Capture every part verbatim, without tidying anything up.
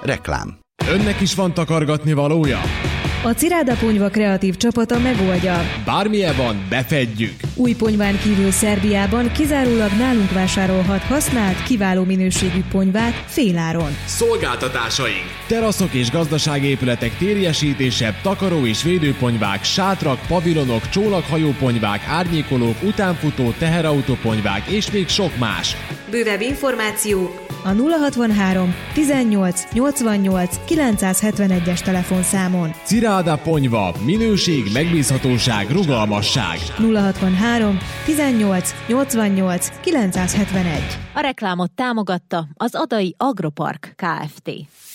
Reklám. Önnek is van takargatni valója? A Ciráda Ponyva kreatív csapata megoldja. Bármilyen van, befedjük! Új ponyván kívül Szerbiában kizárólag nálunk vásárolhat használt, kiváló minőségű ponyvát féláron. Szolgáltatásaink! Teraszok és gazdaságépületek térjesítése, takaró és védőponyvák, sátrak, pavilonok, csónakhajóponyvák, árnyékolók, utánfutó, teherautóponyvák és még sok más. Bővebb információ a nulla hatvanhárom tizennyolc nyolcvannyolc kilencszázhetvenegyes telefonszámon. Ciráda Ponyva. Minőség, megbízhatóság, rugalmasság. nulla hatvanhárom tizennyolc nyolcvannyolc kilencszázhetvenegy. A reklámot támogatta az Adai Agropark Kft.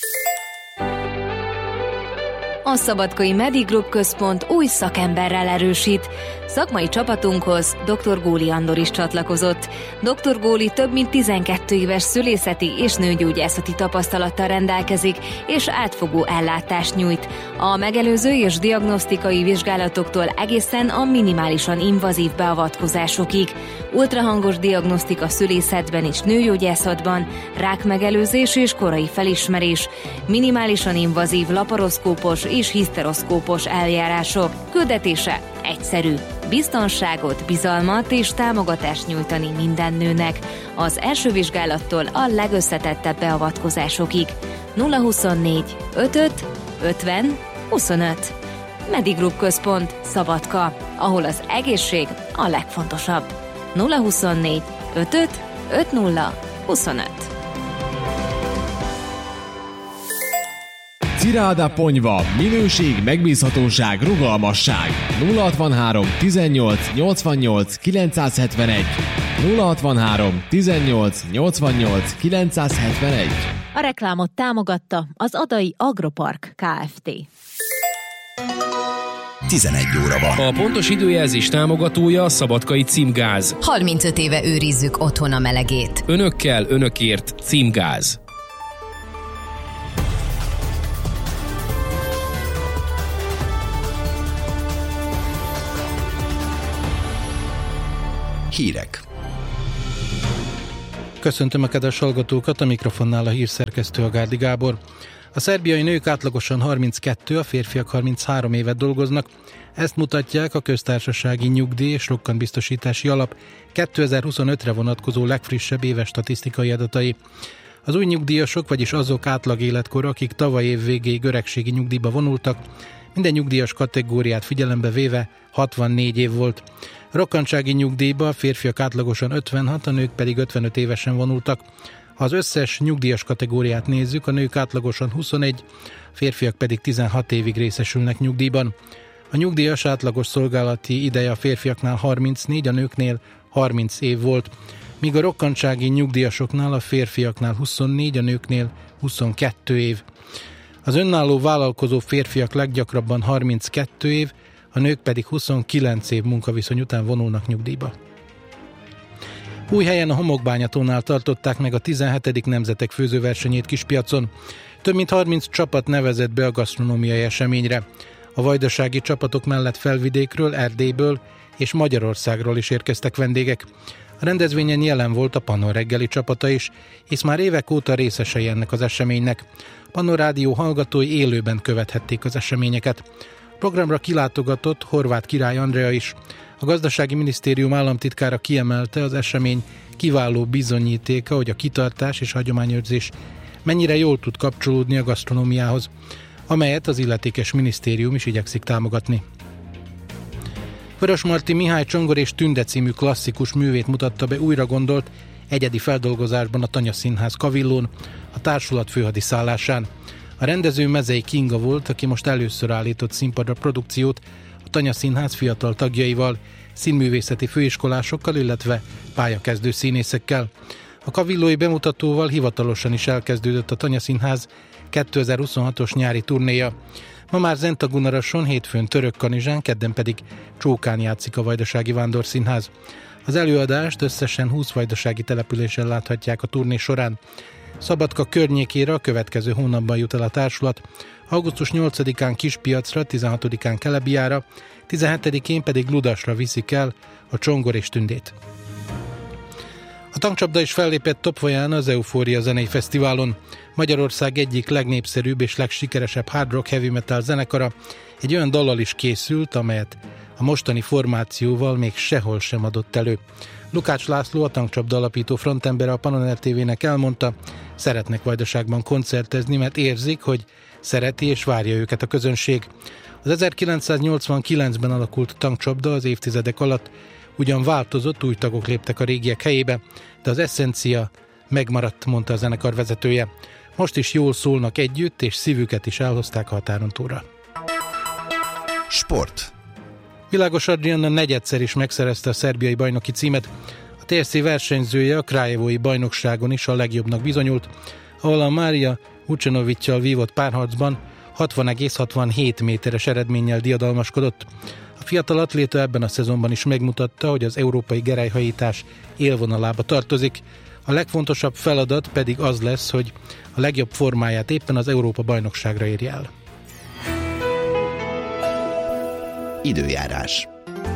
A Szabadkai Medigroup Központ új szakemberrel erősít. Szakmai csapatunkhoz dr. Góli Andor is csatlakozott. dr. Góli több mint tizenkét éves szülészeti és nőgyógyászati tapasztalattal rendelkezik, és átfogó ellátást nyújt. A megelőző és diagnosztikai vizsgálatoktól egészen a minimálisan invazív beavatkozásokig. Ultrahangos diagnosztika szülészetben és nőgyógyászatban, rákmegelőzés és korai felismerés, minimálisan invazív laparoszkópos és hiszteroszkópos eljárások. Küldetése egyszerű. Biztonságot, bizalmat és támogatást nyújtani minden nőnek. Az első vizsgálattól a legösszetettebb beavatkozásokig. nulla huszonnégy ötöt ötven huszonöt. Medigroup Központ, Szabadka, ahol az egészség a legfontosabb. nulla huszonnégy ötöt ötven huszonöt. Ciráda Ponyva. Minőség, megbízhatóság, rugalmasság. nulla hatvanhárom tizennyolc nyolcvannyolc kilencszázhetvenegy. nulla hatvanhárom tizennyolc nyolcvannyolc kilencszázhetvenegy. A reklámot támogatta az Adai Agropark Kft. tizenegy óra van. A pontos időjelzés támogatója a Szabadkai Címgáz. harmincöt éve őrizzük otthon a melegét. Önökkel, önökért Címgáz. Hírek. Köszöntöm a kedves hallgatókat, a mikrofonnál a hírszerkesztő a Gárdi Gábor. A szerbiai nők átlagosan harminckettő, a férfiak harminchárom évet dolgoznak. Ezt mutatják a köztársasági nyugdíj és rokkantbiztosítási alap kétezer-huszonötre vonatkozó legfrissebb éves statisztikai adatai. Az új nyugdíjasok, vagyis azok átlag életkora, akik tavaly év végéig öregségi nyugdíjba vonultak, minden nyugdíjas kategóriát figyelembe véve hatvannégy év volt. A rokkantsági nyugdíjba a férfiak átlagosan ötvenhat, a nők pedig ötvenöt évesen vonultak. Ha az összes nyugdíjas kategóriát nézzük, a nők átlagosan huszonegy, a férfiak pedig tizenhat évig részesülnek nyugdíjban. A nyugdíjas átlagos szolgálati ideje a férfiaknál harmincnégy, a nőknél harminc év volt, míg a rokkantsági nyugdíjasoknál a férfiaknál huszonnégy, a nőknél huszonkettő év. Az önálló vállalkozó férfiak leggyakrabban harminckettő év, a nők pedig huszonkilenc év munkaviszony után vonulnak nyugdíjba. Újhelyen a Homokbányatónál tartották meg a tizenhetedik Nemzetek Főzőversenyét Kispiacon. Több mint harminc csapat nevezett be a gasztronómiai eseményre. A vajdasági csapatok mellett Felvidékről, Erdélyből és Magyarországról is érkeztek vendégek. A rendezvényen jelen volt a Pannon reggeli csapata is, és már évek óta részesei ennek az eseménynek. A Pannon Rádió hallgatói élőben követhették az eseményeket. A programra kilátogatott Horváth Király Andrea is. A Gazdasági Minisztérium államtitkára kiemelte, az esemény kiváló bizonyítéka, hogy a kitartás és hagyományőrzés mennyire jól tud kapcsolódni a gasztronómiához, amelyet az illetékes minisztérium is igyekszik támogatni. Vörösmarty Mihály Csongor és Tünde című klasszikus művét mutatta be újra gondolt egyedi feldolgozásban a Tanya Színház Kavillón, a társulat főhadiszállásán. A rendező Mezei Kinga volt, aki most először állított színpadra produkciót a Tanya Színház fiatal tagjaival, színművészeti főiskolásokkal, illetve pályakezdő színészekkel. A kavillói bemutatóval hivatalosan is elkezdődött a Tanya Színház kétezer-huszonhatos nyári turnéja. Ma már Zentagunarason, hétfőn Törökkanizsán, kedden pedig Csókán játszik a Vajdasági Vándorszínház. Az előadást összesen húsz vajdasági településen láthatják a turné során. Szabadka környékére a következő hónapban jut el a társulat, augusztus nyolcadikán Kispiacra, tizenhatodikán Kelebiára, tizenhetedikén pedig Ludasra viszik el a Csongor és Tündét. A tankcsapda is fellépett Topvolyán az Eufória zenei fesztiválon. Magyarország egyik legnépszerűbb és legsikeresebb hard rock heavy metal zenekara egy olyan dallal is készült, amelyet a mostani formációval még sehol sem adott elő. Lukács László, a tankcsapda alapító frontembere a Pannon er té vének elmondta, szeretnek Vajdaságban koncertezni, mert érzik, hogy szereti és várja őket a közönség. Az ezerkilencszáznyolcvankilencben alakult tankcsapda az évtizedek alatt ugyan változott, új tagok léptek a régiek helyébe, de az eszencia megmaradt, mondta a zenekar vezetője. Most is jól szólnak együtt, és szívüket is elhozták a határon túlra. Sport. Világos Adrianna negyedszer is megszerezte a szerbiai bajnoki címet. A té es cé versenyzője a krajevói bajnokságon is a legjobbnak bizonyult, ahol a Mária Vucenovic-sal vívott párharcban hatvan egész hatvanhét méteres eredménnyel diadalmaskodott. A fiatal atléta ebben a szezonban is megmutatta, hogy az európai gerelyhajítás élvonalába tartozik. A legfontosabb feladat pedig az lesz, hogy a legjobb formáját éppen az Európa-bajnokságra érje el. Időjárás.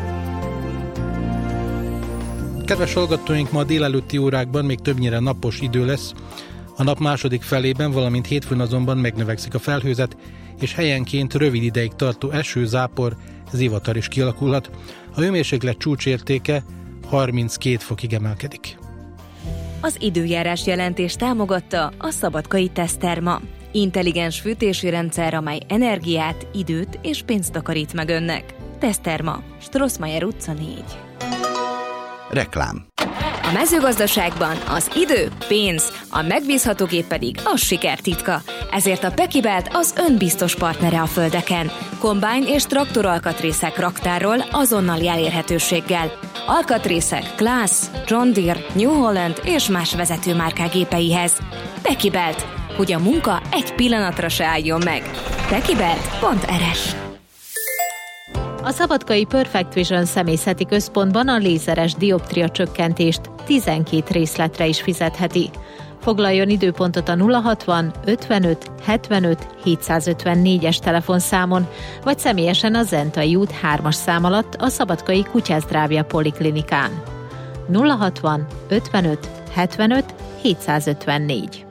Kedves hallgatóink, ma a délelőtti órákban még többnyire napos idő lesz. A nap második felében, valamint hétfőn azonban megnövekszik a felhőzet, és helyenként rövid ideig tartó eső, zápor, zivatar is kialakulhat. A hőmérséklet csúcsértéke harminckét fokig emelkedik. Az időjárás jelentés támogatta a Szabadkai Teszterma. Intelligens fűtési rendszer, amely energiát, időt és pénzt takarít meg önnek. Teszterma, Strossmayer utca négy. Reklám. A mezőgazdaságban az idő, pénz, a megbízható gép pedig a siker titka. Ezért a Pekibelt az önbiztos partnere a földeken. Kombájn és traktor alkatrészek raktárról azonnali elérhetőséggel. Alkatrészek Class, John Deere, New Holland és más vezetőmárkák gépeihez. Pekibelt, hogy a munka egy pillanatra se álljon meg. Pekibelt pont er es. A szabadkai Perfect Vision személyzeti központban a lézeres dioptria csökkentést tizenkét részletre is fizetheti. Foglaljon időpontot a nulla hatvan ötvenöt hetvenöt hétszázötvennégyes telefonszámon, vagy személyesen a Zentai út hármas szám alatt a Szabadkai Kutyázdrávja Poliklinikán. nulla hatvan ötvenöt hetvenöt hétszázötvennégy.